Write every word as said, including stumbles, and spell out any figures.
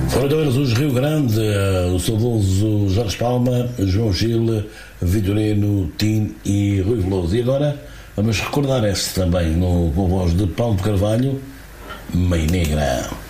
Jogadores Rio Grande, o saudoso Jorge Palma, João Gil, Vitorino, Tim e Rui Veloso. E agora vamos recordar esse também no, com a voz de Paulo de Carvalho, Mãe Negra.